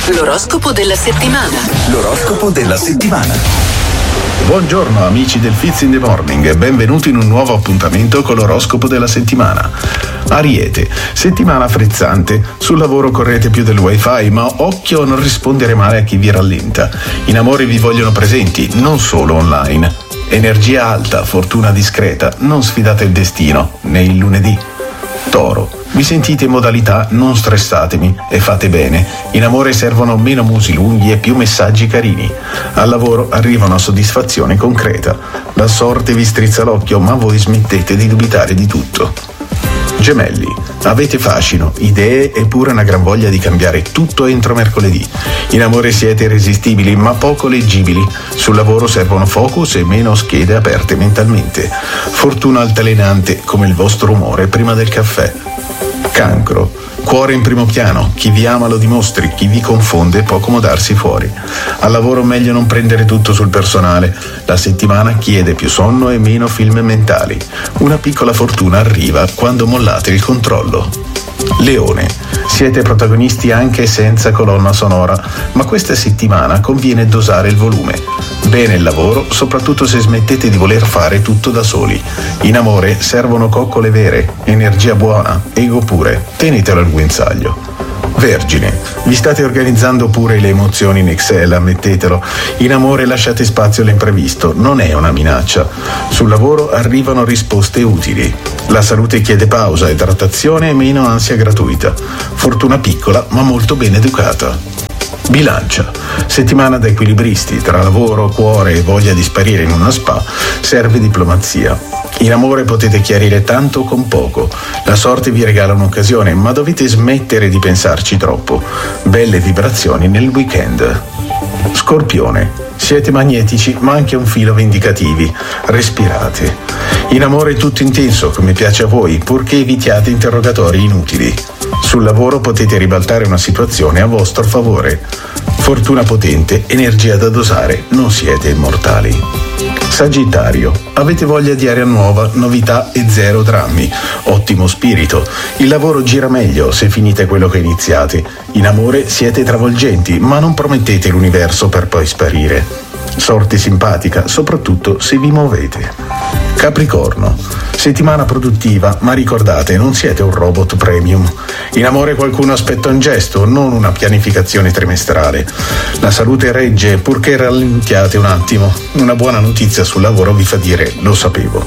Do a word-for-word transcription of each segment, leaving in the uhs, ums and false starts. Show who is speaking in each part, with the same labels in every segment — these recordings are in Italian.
Speaker 1: L'oroscopo della settimana.
Speaker 2: L'oroscopo della settimana.
Speaker 3: Buongiorno amici del Fizz in the Morning e benvenuti in un nuovo appuntamento con l'oroscopo della settimana. Ariete, settimana frizzante, sul lavoro correte più del wifi, ma occhio a non rispondere male a chi vi rallenta. In amore vi vogliono presenti, non solo online. Energia alta, fortuna discreta, non sfidate il destino, né il lunedì. Toro, vi sentite in modalità non stressatemi e fate bene. In amore servono meno musi lunghi e più messaggi carini. Al lavoro arriva una soddisfazione concreta. La sorte vi strizza l'occhio, ma voi smettete di dubitare di tutto. Gemelli, avete fascino, idee e pure una gran voglia di cambiare tutto entro mercoledì. In amore siete irresistibili ma poco leggibili. Sul lavoro servono focus e meno schede aperte mentalmente. Fortuna altalenante come il vostro umore prima del caffè. Cancro, cuore in primo piano, chi vi ama lo dimostri, chi vi confonde può accomodarsi fuori. Al lavoro meglio non prendere tutto sul personale, la settimana chiede più sonno e meno film mentali. Una piccola fortuna arriva quando mollate il controllo. Leone, siete protagonisti anche senza colonna sonora, ma questa settimana conviene dosare il volume. Bene il lavoro, soprattutto se smettete di voler fare tutto da soli. In amore servono coccole vere, energia buona, ego pure, tenetelo al guinzaglio. Vergine, vi state organizzando pure le emozioni in Excel, ammettetelo. In amore lasciate spazio all'imprevisto, non è una minaccia. Sul lavoro arrivano risposte utili. La salute chiede pausa, idratazione e meno ansia gratuita. Fortuna piccola ma molto ben educata. Bilancia, settimana da equilibristi, tra lavoro, cuore e voglia di sparire in una spa, serve diplomazia. In amore potete chiarire tanto con poco. La sorte vi regala un'occasione, ma dovete smettere di pensarci troppo. Belle vibrazioni nel weekend. Scorpione, siete magnetici ma anche un filo vendicativi. Respirate. In amore tutto intenso come piace a voi, purché evitiate interrogatori inutili. Sul lavoro potete ribaltare una situazione a vostro favore. Fortuna potente, energia da dosare, non siete immortali. Sagittario, avete voglia di aria nuova, novità e zero drammi. Ottimo spirito. Il lavoro gira meglio se finite quello che iniziate. In amore siete travolgenti, ma non promettete l'universo per poi sparire. Sorte simpatica, soprattutto se vi muovete. Capricorno, settimana produttiva, ma ricordate, non siete un robot premium. In amore qualcuno aspetta un gesto, non una pianificazione trimestrale. La salute regge, purché rallentiate un attimo. Una buona notizia sul lavoro vi fa dire, lo sapevo.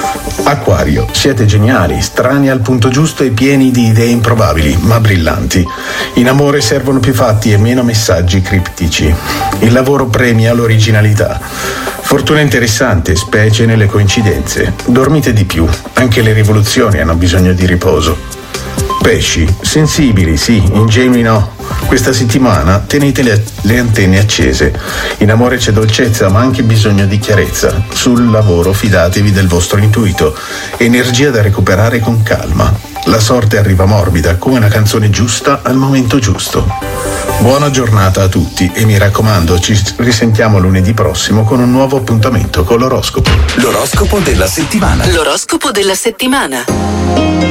Speaker 3: Acquario, siete geniali, strani al punto giusto e pieni di idee improbabili, ma brillanti. In amore servono più fatti e meno messaggi criptici. Il lavoro premia l'originalità. Fortuna interessante, specie nelle coincidenze. Dormite di più, anche le rivoluzioni hanno bisogno di riposo. Pesci, sensibili, sì, ingenui no. Questa settimana tenete le, le antenne accese. In amore c'è dolcezza, ma anche bisogno di chiarezza. Sul lavoro fidatevi del vostro intuito. Energia da recuperare con calma. La sorte arriva morbida, come una canzone giusta al momento giusto. Buona giornata a tutti e mi raccomando, ci risentiamo lunedì prossimo con un nuovo appuntamento con l'oroscopo.
Speaker 2: L'oroscopo della settimana.
Speaker 1: L'oroscopo della settimana.